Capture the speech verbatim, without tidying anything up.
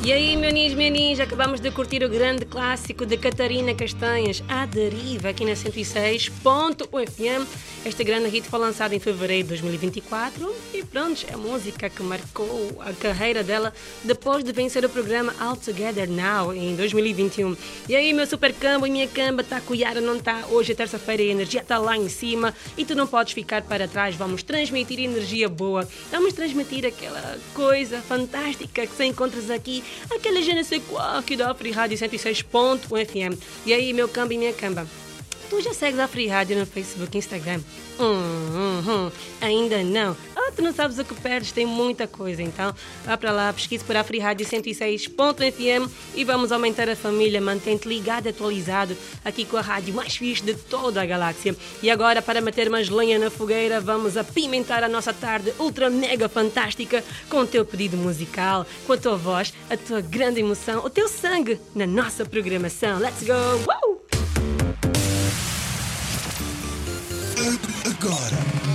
E aí, meus meninhos, acabamos de curtir o grande clássico de Catarina Castanhas, A Deriva, aqui na cento e seis ponto um F M. Este grande hit foi lançado em fevereiro de dois mil e vinte e quatro e pronto, é a música que marcou a carreira dela depois de vencer o programa All Together Now em dois mil e vinte e um. E aí, meu super cambo e minha camba, tá cuiara, não tá? Hoje é terça-feira e a energia tá lá em cima e tu não podes ficar para trás. Vamos transmitir energia boa, vamos transmitir aquela coisa fantástica que você encontras aqui, aquela je ne sais quoi aqui da Afri Rádio cento e seis ponto um F M. E aí, meu camba e minha camba, tu já segues a Afri Rádio no Facebook e Instagram? Hum, hum, hum, ainda não? Ah, tu não sabes o que perdes, tem muita coisa. Então, vá para lá, pesquise por Afri Rádio cento e seis ponto um F M e vamos aumentar a família, mantém-te ligado, atualizado, aqui com a rádio mais fixe de toda a galáxia. E agora, para meter mais lenha na fogueira, vamos apimentar a nossa tarde ultra mega fantástica com o teu pedido musical, com a tua voz, a tua grande emoção, o teu sangue na nossa programação. Let's go! Uh! Agora,